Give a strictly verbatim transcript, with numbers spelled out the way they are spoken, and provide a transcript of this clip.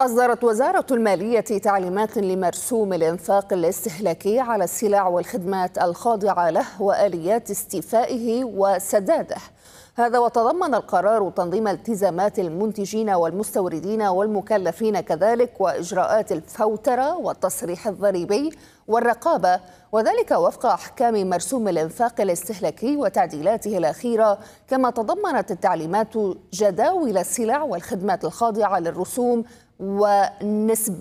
أصدرت وزارة المالية تعليمات لمرسوم الإنفاق الاستهلاكي على السلع والخدمات الخاضعة له وآليات استيفائه وسداده. هذا وتضمن القرار تنظيم التزامات المنتجين والمستوردين والمكلفين كذلك، وإجراءات الفوترة والتصريح الضريبي والرقابة، وذلك وفق أحكام مرسوم الإنفاق الاستهلاكي وتعديلاته الأخيرة. كما تضمنت التعليمات جداول السلع والخدمات الخاضعة للرسوم ونسبة